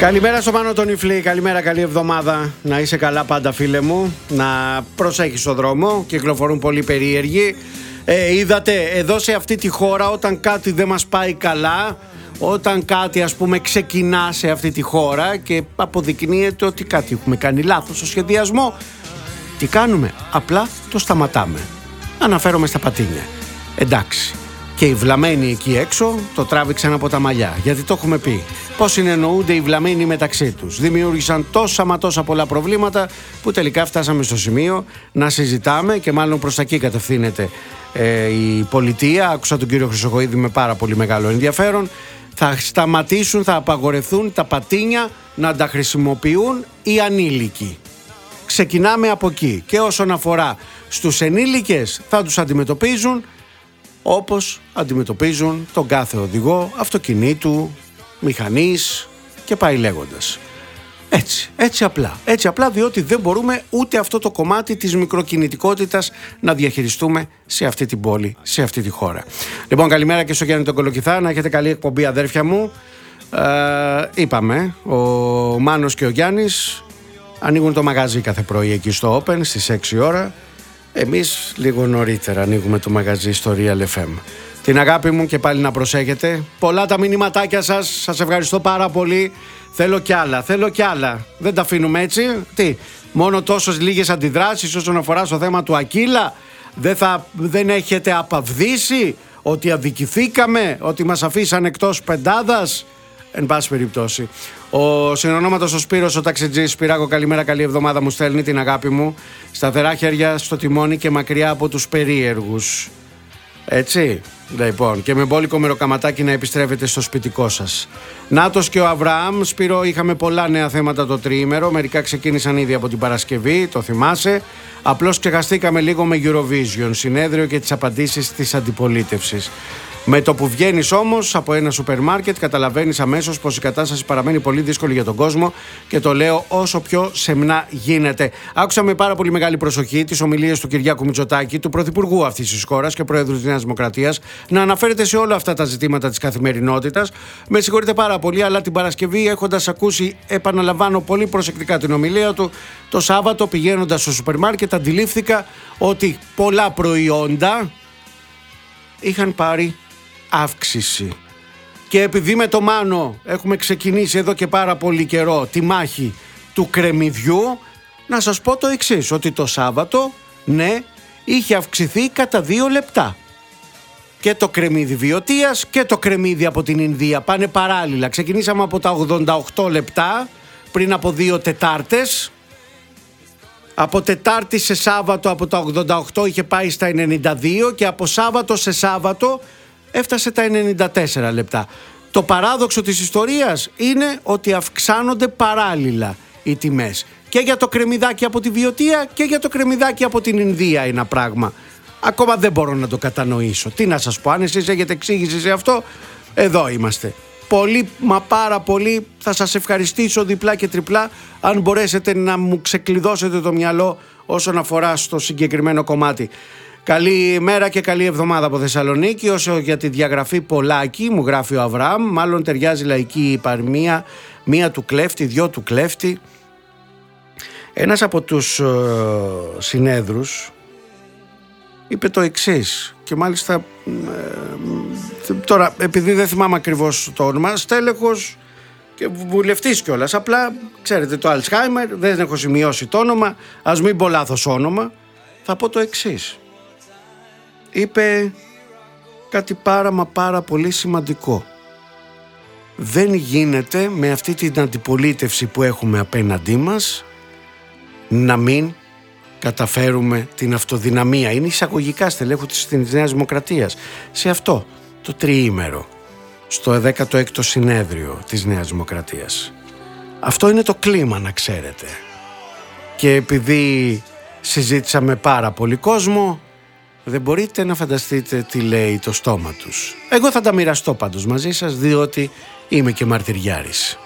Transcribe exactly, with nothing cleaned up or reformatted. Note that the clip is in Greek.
Καλημέρα στο Μάνο τον Ιφλή, καλημέρα, καλή εβδομάδα. Να είσαι καλά πάντα, φίλε μου. Να προσέχεις το δρόμο, κυκλοφορούν πολύ περίεργοι. ε, Είδατε εδώ σε αυτή τη χώρα, όταν κάτι δεν μας πάει καλά, όταν κάτι ας πούμε ξεκινά σε αυτή τη χώρα και αποδεικνύεται ότι κάτι έχουμε κάνει λάθος στο σχεδιασμό, τι κάνουμε? Απλά το σταματάμε. Αναφέρομαι στα πατίνια. Εντάξει, και οι βλαμμένοι εκεί έξω το τράβηξαν από τα μαλλιά. Γιατί το έχουμε πει. Πώς συνεννοούνται οι βλαμμένοι μεταξύ τους. Δημιούργησαν τόσα μα τόσα πολλά προβλήματα που τελικά φτάσαμε στο σημείο να συζητάμε, και μάλλον προς τα εκεί κατευθύνεται ε, η πολιτεία. Άκουσα τον κύριο Χρυσοχοΐδη με πάρα πολύ μεγάλο ενδιαφέρον. Θα σταματήσουν, θα απαγορευτούν τα πατίνια να τα χρησιμοποιούν οι ανήλικοι. Ξεκινάμε από εκεί. Και όσον αφορά στους ενήλικες, θα τους αντιμετωπίζουν όπως αντιμετωπίζουν τον κάθε οδηγό αυτοκινήτου, μηχανής και πάει λέγοντας. Έτσι, έτσι απλά. Έτσι απλά, διότι δεν μπορούμε ούτε αυτό το κομμάτι της μικροκινητικότητας να διαχειριστούμε σε αυτή την πόλη, σε αυτή τη χώρα. Λοιπόν, καλημέρα και στο Γιάννη τον Κολοκυθά. Να έχετε καλή εκπομπή, αδέρφια μου. Ε, είπαμε, ο Μάνος και ο Γιάννης ανοίγουν το μαγαζί κάθε πρωί εκεί στο Open στις έξι ώρα. Εμείς λίγο νωρίτερα ανοίγουμε το μαγαζί στο Real εφ εμ. Την αγάπη μου και πάλι να προσέχετε. Πολλά τα μηνυματάκια σας. Σας ευχαριστώ πάρα πολύ. Θέλω κι άλλα, θέλω κι άλλα. Δεν τα αφήνουμε έτσι. Τι, μόνο τόσες λίγες αντιδράσεις όσον αφορά στο θέμα του Ακύλα? Δεν, θα, δεν έχετε απαυδίσει ότι αδικηθήκαμε, ότι μας αφήσαν εκτός πεντάδας? Εν πάση περιπτώσει. Ο συνονόματος ο Σπύρος, ο ταξιτζής. Σπυράκο, καλημέρα, καλή εβδομάδα, μου στέλνει την αγάπη μου. Σταθερά χέρια στο τιμόνι και μακριά από τους περίεργους. Έτσι, λοιπόν, και με μπόλικο μεροκαματάκι να επιστρέφετε στο σπιτικό σας. Νάτος και ο Αβραάμ. Σπύρο, είχαμε πολλά νέα θέματα το τριήμερο. Μερικά ξεκίνησαν ήδη από την Παρασκευή, το θυμάσαι. Απλώς ξεχαστήκαμε λίγο με Eurovision, συνέδριο και τις απαντήσεις της αντιπολίτευσης. Με το που βγαίνεις όμως από ένα σούπερ μάρκετ, καταλαβαίνεις αμέσως πως η κατάσταση παραμένει πολύ δύσκολη για τον κόσμο, και το λέω όσο πιο σεμνά γίνεται. Άκουσα με πάρα πολύ μεγάλη προσοχή τις ομιλίες του Κυριάκου Μητσοτάκη, του Πρωθυπουργού αυτής της χώρας και Πρόεδρου της Νέας Δημοκρατίας, να αναφέρεται σε όλα αυτά τα ζητήματα της καθημερινότητας. Με συγχωρείτε πάρα πολύ, αλλά την Παρασκευή, έχοντας ακούσει, επαναλαμβάνω πολύ προσεκτικά την ομιλία του, το Σάββατο πηγαίνοντας στο σούπερ μάρκετ, αντιλήφθηκα ότι πολλά προϊόντα είχαν πάρει αύξηση. Και επειδή με το Μάνο έχουμε ξεκινήσει εδώ και πάρα πολύ καιρό τη μάχη του κρεμμυδιού, να σας πω το εξής, ότι το Σάββατο, ναι, είχε αυξηθεί κατά δύο λεπτά. Και το κρεμμύδι Βιωτίας και το κρεμμύδι από την Ινδία πάνε παράλληλα. Ξεκινήσαμε από τα ογδόντα οκτώ λεπτά πριν από δύο Τετάρτες. Από Τετάρτη σε Σάββατο από τα ογδόντα οκτώ είχε πάει στα ενενήντα δύο και από Σάββατο σε Σάββατο έφτασε τα ενενήντα τέσσερα λεπτά. Το παράδοξο της ιστορίας είναι ότι αυξάνονται παράλληλα οι τιμές. Και για το κρεμμυδάκι από τη Βιωτία και για το κρεμμυδάκι από την Ινδία ένα πράγμα. Ακόμα δεν μπορώ να το κατανοήσω. Τι να σας πω, αν εσείς έχετε εξήγηση σε αυτό, εδώ είμαστε. Πολύ, μα πάρα πολύ θα σας ευχαριστήσω διπλά και τριπλά αν μπορέσετε να μου ξεκλειδώσετε το μυαλό όσον αφορά στο συγκεκριμένο κομμάτι. Καλή μέρα και καλή εβδομάδα από Θεσσαλονίκη. Όσο για τη διαγραφή Πολάκη, μου γράφει ο Αβραάμ, μάλλον ταιριάζει λαϊκή υπαρμία, μία του κλέφτη, δυο του κλέφτη. Ένας από τους ε, συνέδρους είπε το εξής, και μάλιστα ε, τώρα επειδή δεν θυμάμαι ακριβώς το όνομα, στέλεχος και βουλευτής κιόλας, απλά ξέρετε το Αλτσχάιμερ, δεν έχω σημειώσει το όνομα, ας μην πω λάθος όνομα, θα πω το εξής. Είπε κάτι πάρα μα πάρα πολύ σημαντικό. Δεν γίνεται με αυτή την αντιπολίτευση που έχουμε απέναντί μας να μην καταφέρουμε την αυτοδυναμία. Είναι εισαγωγικά στελέχου της Νέας Δημοκρατίας σε αυτό το τριήμερο, στο δέκατο έκτο συνέδριο της Νέας Δημοκρατίας. Αυτό είναι το κλίμα, να ξέρετε. Και επειδή συζήτησα με πάρα πολύ κόσμο, δεν μπορείτε να φανταστείτε τι λέει το στόμα τους. Εγώ θα τα μοιραστώ πάντως μαζί σας, διότι είμαι και μαρτυριάρης.